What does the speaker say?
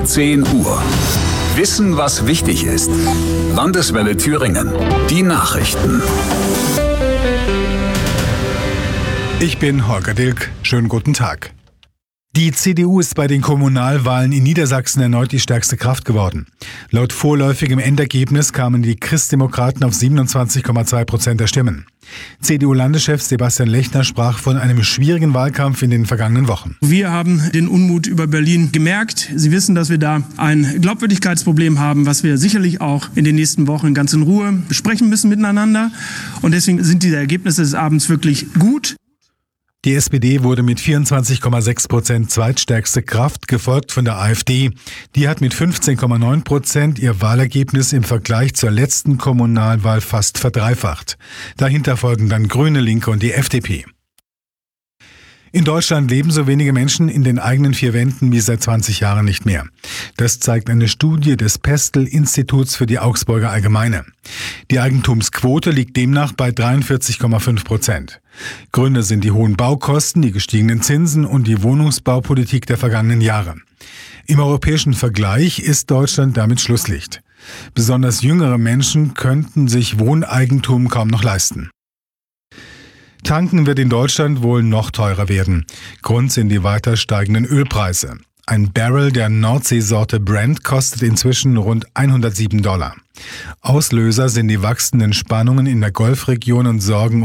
10 Uhr. Wissen, was wichtig ist. Landeswelle Thüringen. Die Nachrichten. Ich bin Holger Dilk. Schönen guten Tag. Die CDU ist bei den Kommunalwahlen in Niedersachsen erneut die stärkste Kraft geworden. Laut vorläufigem Endergebnis kamen die Christdemokraten auf 27,2% der Stimmen. CDU-Landeschef Sebastian Lechner sprach von einem schwierigen Wahlkampf in den vergangenen Wochen. Wir haben den Unmut über Berlin gemerkt. Sie wissen, dass wir da ein Glaubwürdigkeitsproblem haben, was wir sicherlich auch in den nächsten Wochen ganz in Ruhe besprechen müssen miteinander. Und deswegen sind diese Ergebnisse des Abends wirklich gut. Die SPD wurde mit 24,6% zweitstärkste Kraft, gefolgt von der AfD. Die hat mit 15,9% ihr Wahlergebnis im Vergleich zur letzten Kommunalwahl fast verdreifacht. Dahinter folgen dann Grüne, Linke und die FDP. In Deutschland leben so wenige Menschen in den eigenen 4 Wänden wie seit 20 Jahren nicht mehr. Das zeigt eine Studie des Pestel-Instituts für die Augsburger Allgemeine. Die Eigentumsquote liegt demnach bei 43,5%. Gründe sind die hohen Baukosten, die gestiegenen Zinsen und die Wohnungsbaupolitik der vergangenen Jahre. Im europäischen Vergleich ist Deutschland damit Schlusslicht. Besonders jüngere Menschen könnten sich Wohneigentum kaum noch leisten. Tanken wird in Deutschland wohl noch teurer werden. Grund sind die weiter steigenden Ölpreise. Ein Barrel der Nordseesorte Brent kostet inzwischen rund $107. Auslöser sind die wachsenden Spannungen in der Golfregion und Sorgen